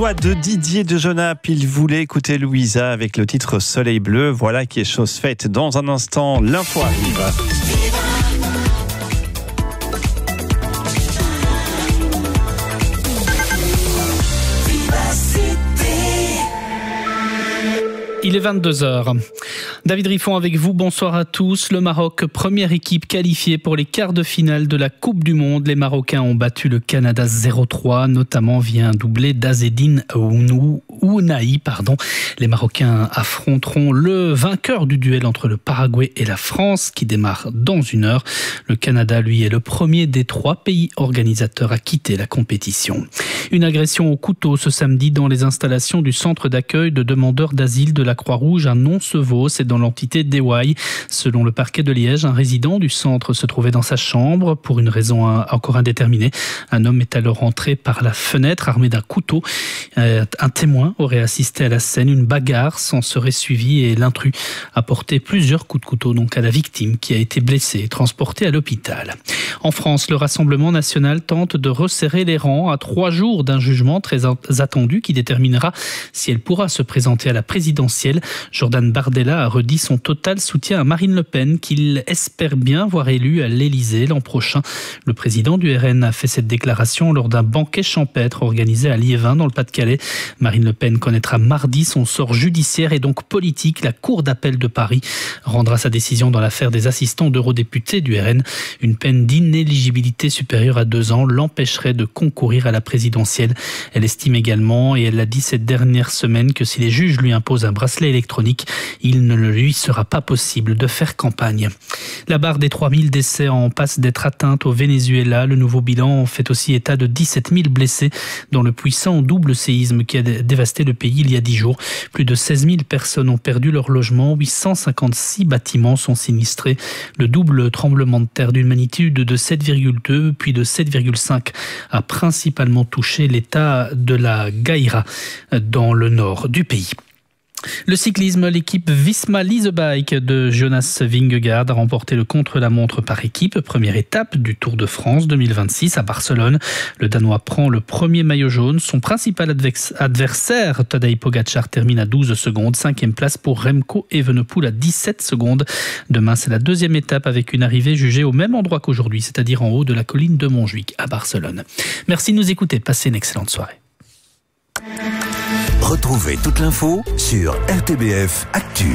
De Didier de Genappe, il voulait écouter Louisa avec le titre Soleil bleu. Voilà qui est chose faite. Dans un instant, l'info arrive. Il est 22h. David Riffon avec vous, bonsoir à tous. Le Maroc, première équipe qualifiée pour les quarts de finale de la Coupe du Monde. Les Marocains ont battu le Canada 0-3, notamment via un doublé d'Azzedine Ounahi. Les Marocains affronteront le vainqueur du duel entre le Paraguay et la France, qui démarre dans 1 heure. Le Canada, lui, est le premier des 3 pays organisateurs à quitter la compétition. Une agression au couteau ce samedi dans les installations du centre d'accueil de demandeurs d'asile de la Croix-Rouge à Noncevaux, c'est dans l'entité d'Ewaï. Selon le parquet de Liège, un résident du centre se trouvait dans sa chambre pour une raison encore indéterminée. Un homme est alors entré par la fenêtre armé d'un couteau. Un témoin aurait assisté à la scène. Une bagarre s'en serait suivie et l'intrus a porté plusieurs coups de couteau à la victime qui a été blessée et transportée à l'hôpital. En France, le Rassemblement national tente de resserrer les rangs à 3 jours d'un jugement très attendu qui déterminera si elle pourra se présenter à la présidentielle. Jordan Bardella a redit son total soutien à Marine Le Pen qu'il espère bien voir élue à l'Élysée l'an prochain. Le président du RN a fait cette déclaration lors d'un banquet champêtre organisé à Liévin dans le Pas-de-Calais. Marine Le Pen connaîtra mardi son sort judiciaire et donc politique. La Cour d'appel de Paris rendra sa décision dans l'affaire des assistants d'eurodéputés du RN. Une peine d'inéligibilité supérieure à 2 ans l'empêcherait de concourir à la présidentielle. Elle estime également, et elle l'a dit cette dernière semaine, que si les juges lui imposent un bracelet électronique, il ne lui sera pas possible de faire campagne. La barre des 3000 décès en passe d'être atteinte au Venezuela. Le nouveau bilan fait aussi état de 17 000 blessés dans le puissant double séisme qui a dévasté le pays il y a 10 jours. Plus de 16 000 personnes ont perdu leur logement, 856 bâtiments sont sinistrés. Le double tremblement de terre d'une magnitude de 7,2 puis de 7,5 a principalement touché l'état de la Gaïra dans le nord du pays. Le cyclisme, l'équipe Visma Lease Bike de Jonas Vingegaard a remporté le contre-la-montre par équipe. Première étape du Tour de France 2026 à Barcelone. Le Danois prend le premier maillot jaune. Son principal adversaire, Tadej Pogacar, termine à 12 secondes. 5e place pour Remco Evenepoel à 17 secondes. Demain, c'est la 2e étape avec une arrivée jugée au même endroit qu'aujourd'hui, c'est-à-dire en haut de la colline de Montjuic à Barcelone. Merci de nous écouter. Passez une excellente soirée. Retrouvez toute l'info sur RTBF Actu.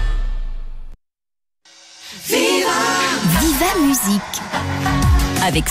Viva Musique avec